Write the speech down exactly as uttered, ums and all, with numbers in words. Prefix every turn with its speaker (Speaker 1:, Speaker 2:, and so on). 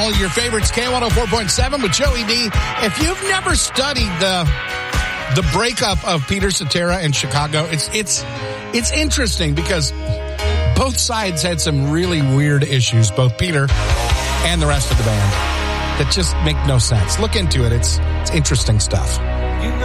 Speaker 1: all your favorites, K one oh four point seven with Joey D. If you've never studied the the breakup of Peter Cetera and Chicago, it's it's it's interesting because both sides had some really weird issues, both Peter and the rest of the band, that just make no sense. Look into it. It's it's interesting stuff.